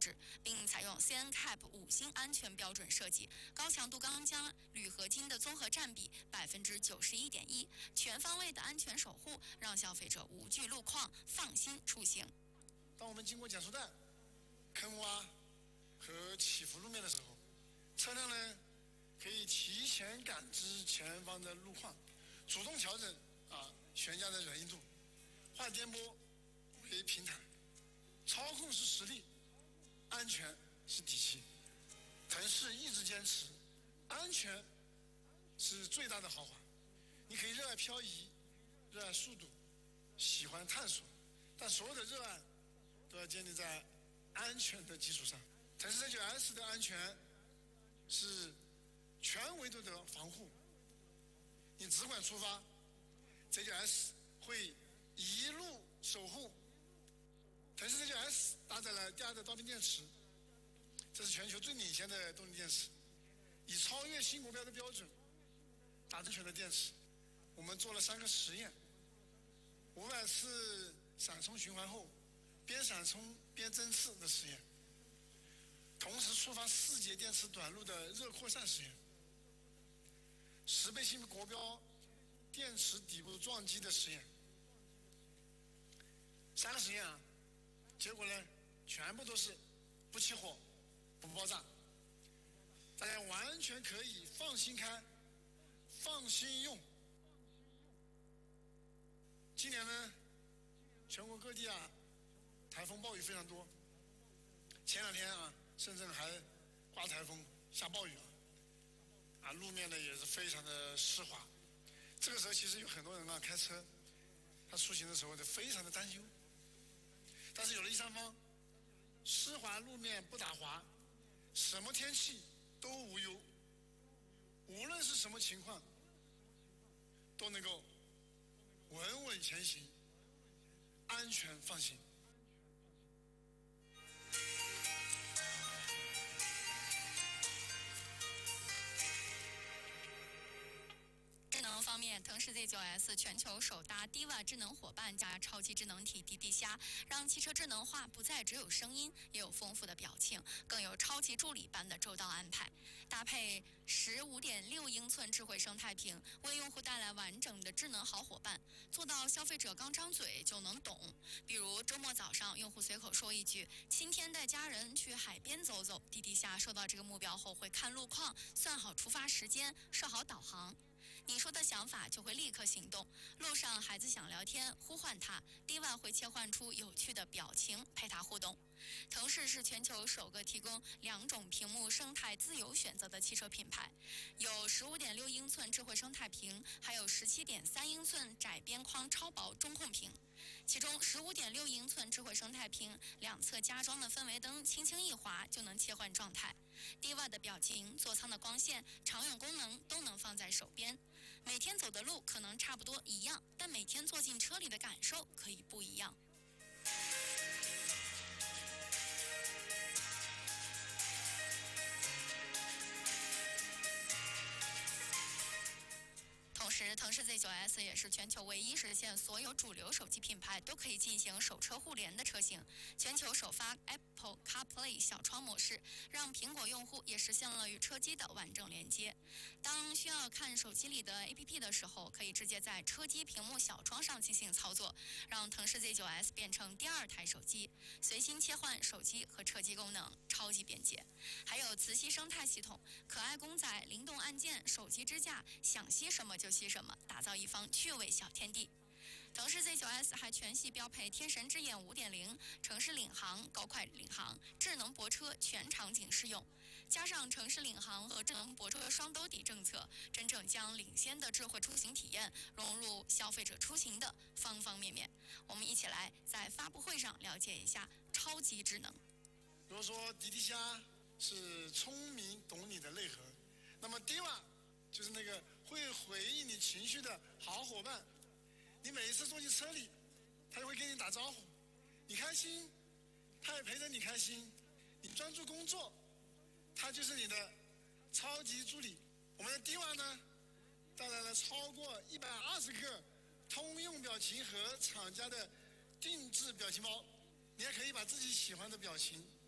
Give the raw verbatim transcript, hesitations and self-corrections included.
置，并采用 C N C A P 五星安全标准设计，高强度钢浆铝合金的综合占比百分之九十一点一，全方位的安全守护，让消费者无惧路况，放心出行。 当我们经过减速带、坑洼和起伏路面的时候，车辆呢可以提前感知前方的路况，主动调整啊悬架的软硬度，化颠簸为平坦。操控是实力，安全是底气。腾势一直坚持，安全是最大的豪华。你可以热爱漂移，热爱速度，喜欢探索，但所有的热爱都要建立在安全的基础上。腾势 Z 九 S 的安全是全维度的防护。你只管出发 ，Z 九 S 会一路守护。腾势 Z 九 S 搭载了第二代刀片电池，这是全球最领先的动力电池，以超越新国标的标准打正确的电池。我们做了三个实验，五百次闪充循环后，边闪充边针刺的实验，同时触发四节电池短路的热扩散实验，十倍新国标电池底部撞击的实验。三个实验啊，结果呢，全部都是不起火、不爆炸，大家完全可以放心开、放心用。今年呢，全国各地啊，台风暴雨非常多。前两天啊，深圳还刮台风、下暴雨啊，啊，路面呢也是非常的湿滑。这个时候，其实有很多人啊开车，他出行的时候就非常的担忧。但是有了一三方，湿滑路面不打滑，什么天气都无忧，无论是什么情况，都能够稳稳前行，安全放心。 智能方面，腾势 Z 九 S 全球首搭 Diva 智能伙伴加超级智能体滴滴虾，让汽车智能化不再只有声音，也有丰富的表情，更有超级助理般的周到安排。搭配十五点六英寸智慧生态屏，为用户带来完整的智能好伙伴，做到消费者刚张嘴就能懂。比如周末早上，用户随口说一句“今天带家人去海边走走”，滴滴虾收到这个目标后会看路况，算好出发时间，设好导航。你说的想法就会立刻行动。路上孩子想聊天，呼唤他 ，Diva 会切换出有趣的表情陪他互动。腾势是全球首个提供两种屏幕生态自由选择的汽车品牌，有十五点六英寸智慧生态屏，还有十七点三英寸窄边框超薄中控屏。其中十五点六英寸智慧生态屏两侧加装的氛围灯，轻轻一滑就能切换状态。Diva 的表情、座舱的光线、常用功能都能放在手边。每天走的路可能差不多一样，但每天坐进车里的感受可以不一样。同时，腾势 Z 九 S 也是全球唯一实现所有主流手机品牌都可以进行手车互联的车型，全球首发 Apple CarPlay 小窗模式，让苹果用户也实现了与车机的完整连接。当需要看手机里的 A P P 的时候，可以直接在车机屏幕小窗上进行操作，让腾势 Z 九 S 变成第二台手机，随心切换手机和车机功能，超级便捷。还有磁吸生态系统，可爱公仔、灵动按键、手机支架，想吸什么就吸什么，打造一方趣味小天地。腾势 Z 九 S 还全系标配天神之眼 五点零、城市领航、高快领航、智能泊车全场景适用，加上城市领航和智能泊车双兜底政策，真正将领先的智慧出行体验融入消费者出行的方方面面。我们一起来在发布会上了解一下超级智能。 如果说滴滴虾是聪明懂你的内核，那么 Diva 就是那个会回应你情绪的好伙伴。你每一次坐进车里，他就会跟你打招呼，你开心，他也陪着你开心。你专注工作，他就是你的超级助理。我们的 Diva 呢，带来了超过一百二十个通用表情和厂家的定制表情包，你也可以把自己喜欢的表情